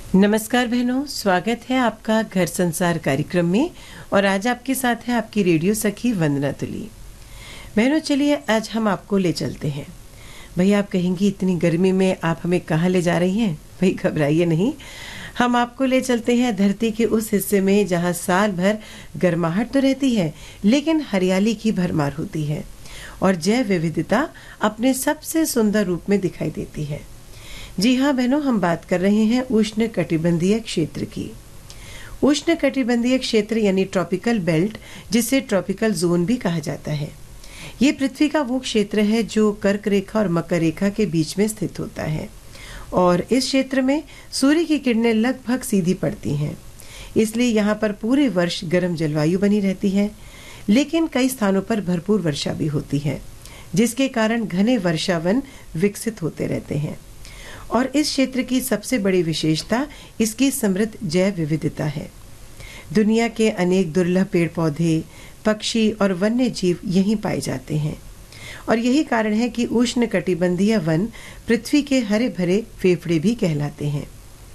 नमस्कार बहनों, स्वागत है आपका घर संसार कार्यक्रम में। और आज आपके साथ है आपकी रेडियो सखी वंदना तुली। बहनों, चलिए आज हम आपको ले चलते हैं। भाई आप कहेंगी इतनी गर्मी में आप हमें कहाँ ले जा रही हैं? भाई घबराइए नहीं, हम आपको ले चलते हैं धरती के उस हिस्से में जहाँ साल भर गर्माहट तो रहती है, लेकिन हरियाली की भरमार होती है और जैव विविधता अपने सबसे सुंदर रूप में दिखाई देती है। जी हाँ बहनों, हम बात कर रहे हैं उष्ण कटिबंधीय क्षेत्र की। उष्ण कटिबंधीय क्षेत्र यानी ट्रॉपिकल बेल्ट, जिसे ट्रॉपिकल जोन भी कहा जाता है। ये पृथ्वी का वो क्षेत्र है जो कर्क रेखा और मकर रेखा के बीच में स्थित होता है और इस क्षेत्र में सूर्य की किरणें लगभग सीधी पड़ती हैं। इसलिए यहाँ पर पूरे वर्ष गर्म जलवायु बनी रहती है, लेकिन कई स्थानों पर भरपूर वर्षा भी होती है, जिसके कारण घने वर्षावन विकसित होते रहते हैं। और इस क्षेत्र की सबसे बड़ी विशेषता इसकी समृद्ध जैव विविधता है। दुनिया के अनेक दुर्लभ पेड़ पौधे, पक्षी और वन्य जीव यहीं पाए जाते हैं और यही कारण है कि उष्ण कटिबंधीय वन पृथ्वी के हरे भरे फेफड़े भी कहलाते हैं।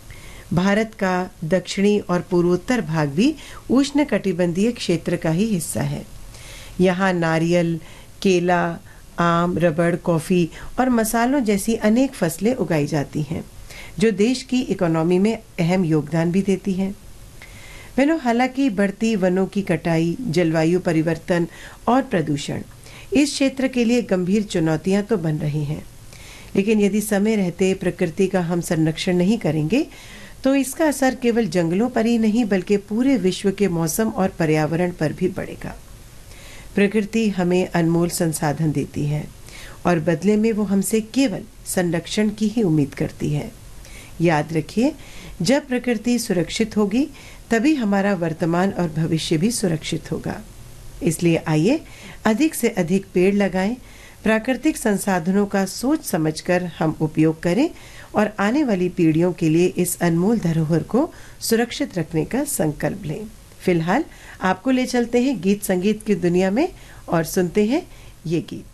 भारत का दक्षिणी और पूर्वोत्तर भाग भी उष्ण कटिबंधीय क्षेत्र का ही हिस्सा है। यहाँ नारियल, केला, आम, रबड़, कॉफी और मसालों जैसी अनेक फसलें उगाई जाती हैं, जो देश की इकोनॉमी में अहम योगदान भी देती हैं। बहनों, हालांकि बढ़ती वनों की कटाई, जलवायु परिवर्तन और प्रदूषण इस क्षेत्र के लिए गंभीर चुनौतियां तो बन रही हैं, लेकिन यदि समय रहते प्रकृति का हम संरक्षण नहीं करेंगे तो इसका असर केवल जंगलों पर ही नहीं बल्कि पूरे विश्व के मौसम और पर्यावरण पर भी पड़ेगा। प्रकृति हमें अनमोल संसाधन देती है और बदले में वो हमसे केवल संरक्षण की ही उम्मीद करती है। याद रखिए, जब प्रकृति सुरक्षित होगी तभी हमारा वर्तमान और भविष्य भी सुरक्षित होगा। इसलिए आइए अधिक से अधिक पेड़ लगाएं, प्राकृतिक संसाधनों का सोच समझकर हम उपयोग करें और आने वाली पीढ़ियों के लिए इस अनमोल धरोहर को सुरक्षित रखने का संकल्प लें। फिलहाल आपको ले चलते हैं गीत संगीत की दुनिया में और सुनते हैं ये गीत।